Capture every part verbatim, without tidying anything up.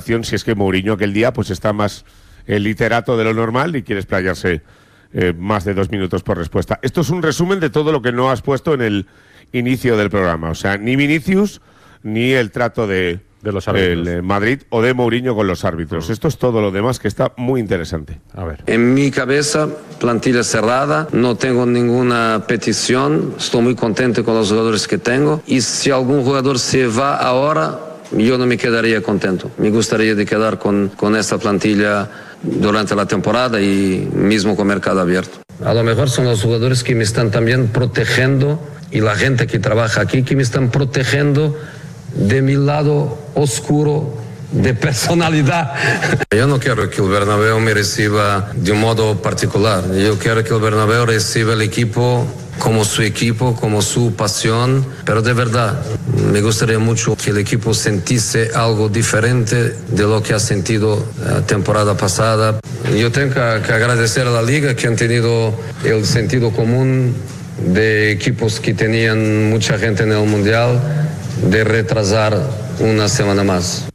excepción si es que Mourinho aquel día pues está más eh, literato de lo normal y quiere explayarse eh, más de dos minutos por respuesta. Esto es un resumen de todo lo que no has puesto en el inicio del programa. O sea, ni Vinicius ni el trato de, de los árbitros. El, eh, Madrid o de Mourinho con los árbitros. Uh-huh. Esto es todo lo demás que está muy interesante. A ver. En mi cabeza, plantilla cerrada, no tengo ninguna petición, estoy muy contento con los jugadores que tengo y si algún jugador se va ahora, yo no me quedaría contento. Me gustaría de quedar con, con esta plantilla durante la temporada y mismo con mercado abierto. A lo mejor son los jugadores que me están también protegiendo y la gente que trabaja aquí que me están protegiendo de mi lado oscuro de personalidad. Yo no quiero que el Bernabéu me reciba de un modo particular. Yo quiero que el Bernabéu reciba el equipo como su equipo, como su pasión, pero de verdad me gustaría mucho que el equipo sintiese algo diferente de lo que ha sentido la temporada pasada. Yo tengo que agradecer a la Liga que han tenido el sentido común de equipos que tenían mucha gente en el Mundial de retrasar una semana más.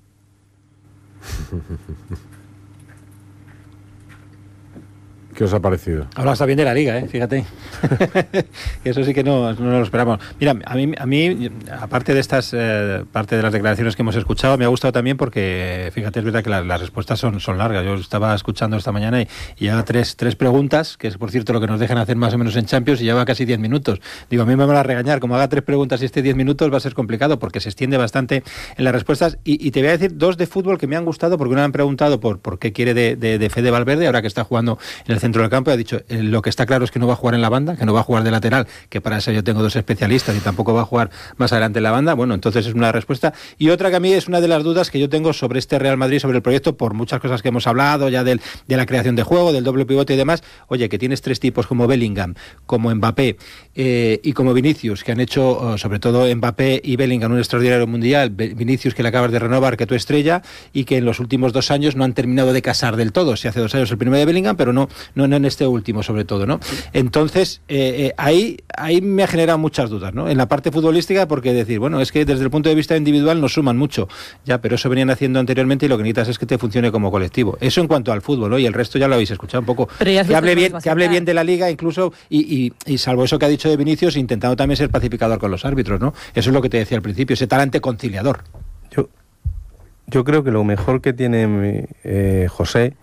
¿Qué os ha parecido? Ahora está bien de la Liga, ¿eh? Fíjate. Eso sí que no, no lo esperamos. Mira, a mí, a mí aparte de estas, eh, parte de las declaraciones que hemos escuchado, me ha gustado también porque, fíjate, es verdad que la, las respuestas son, son largas. Yo estaba escuchando esta mañana y, y haga tres, tres preguntas, que es, por cierto, lo que nos dejan hacer más o menos en Champions, y lleva casi diez minutos. Digo, a mí me van a regañar. Como haga tres preguntas y esté diez minutos va a ser complicado porque se extiende bastante en las respuestas. Y, y te voy a decir dos de fútbol que me han gustado, porque una me han preguntado por, por qué quiere de, de, de Fede Valverde, ahora que está jugando en el centro del campo, y ha dicho, eh, lo que está claro es que no va a jugar en la banda, que no va a jugar de lateral, que para eso yo tengo dos especialistas, y tampoco va a jugar más adelante en la banda. Bueno, entonces es una respuesta. Y otra que a mí es una de las dudas que yo tengo sobre este Real Madrid, sobre el proyecto, por muchas cosas que hemos hablado ya del, de la creación de juego, del doble pivote y demás. Oye, que tienes tres tipos como Bellingham, como Mbappé eh, y como Vinicius, que han hecho, sobre todo Mbappé y Bellingham, un extraordinario mundial. Vinicius, que le acabas de renovar, que tu estrella, y que en los últimos dos años no han terminado de casar del todo. Si hace dos años el primero de Bellingham, pero no, no, no en este último, sobre todo, ¿no? Entonces, eh, eh, ahí, ahí me ha generado muchas dudas, ¿no? En la parte futbolística, porque decir, bueno, es que desde el punto de vista individual nos suman mucho, ya, pero eso venían haciendo anteriormente y lo que necesitas es que te funcione como colectivo. Eso en cuanto al fútbol, ¿no? Y el resto ya lo habéis escuchado un poco. Que hable bien, que hable bien de la Liga, incluso, y, y, y salvo eso que ha dicho de Vinicius, intentando también ser pacificador con los árbitros, ¿no? Eso es lo que te decía al principio, ese talante conciliador. Yo, yo creo que lo mejor que tiene eh, José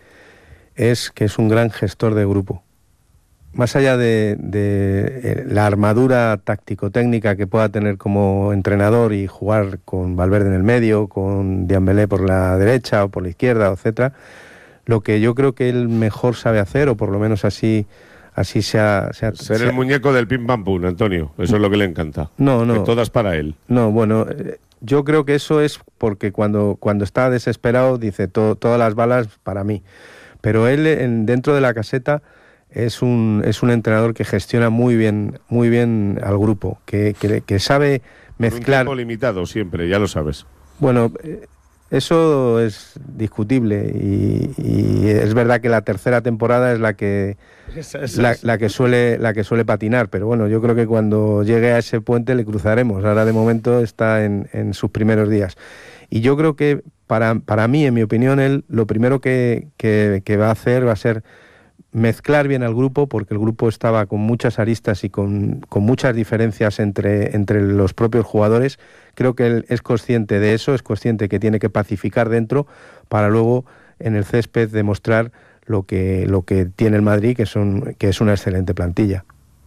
es que es un gran gestor de grupo. Más allá de, de la armadura táctico-técnica que pueda tener como entrenador y jugar con Valverde en el medio, con Dembélé por la derecha o por la izquierda, etcétera, lo que yo creo que él mejor sabe hacer, o por lo menos así así se ha... Se ha Ser se el ha... muñeco del pim pam pum, Antonio. Eso es lo que le encanta. No, no. Que todas para él. No, bueno, yo creo que eso es porque cuando, cuando está desesperado dice to, todas las balas para mí. Pero él en, dentro de la caseta es un es un entrenador que gestiona muy bien muy bien al grupo, que, que, que sabe mezclar. Un tiempo limitado siempre, ya lo sabes. Bueno, eso es discutible y, y es verdad que la tercera temporada es la que esa, esa, la, la que suele la que suele patinar, pero bueno, yo creo que cuando llegue a ese puente le cruzaremos. Ahora de momento está en, en sus primeros días. Y yo creo que para, para mí, en mi opinión, él lo primero que, que, que va a hacer va a ser mezclar bien al grupo, porque el grupo estaba con muchas aristas y con, con muchas diferencias entre, entre los propios jugadores. Creo que él es consciente de eso, es consciente que tiene que pacificar dentro para luego en el césped demostrar lo que, lo que tiene el Madrid, que, son, que es una excelente plantilla.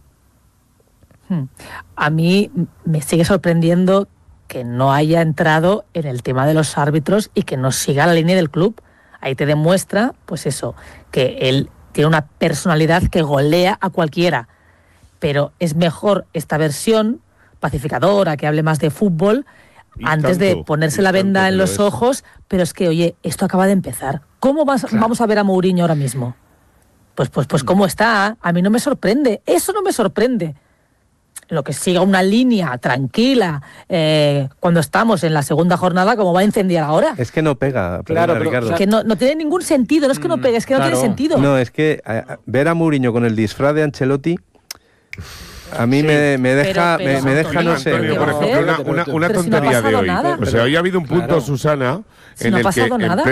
A mí me sigue sorprendiendo que no haya entrado en el tema de los árbitros y que no siga la línea del club. Ahí te demuestra, pues eso, que él tiene una personalidad que golea a cualquiera, pero es mejor esta versión pacificadora, que hable más de fútbol, y antes tanto, de ponerse la venda tanto, en los es. ojos, pero es que, oye, esto acaba de empezar. ¿Cómo vas, claro. vamos a ver a Mourinho ahora mismo? Pues, pues, pues cómo está, a mí no me sorprende, eso no me sorprende. Lo que siga una línea tranquila eh, cuando estamos en la segunda jornada, como va a incendiar ahora. Es que no pega, claro, pero, Ricardo. Es que no, no tiene ningún sentido, no es que no pegue, es que claro. no tiene sentido. No, es que a, a, ver a Mourinho con el disfraz de Ancelotti a mí sí, me, me deja, pero, pero, me, me deja Antonio, no sé. Antonio, por ejemplo, una, una, una tontería si no de hoy. Nada. O sea, hoy ha habido un punto, claro. Susana, si en no el ha pasado que nada.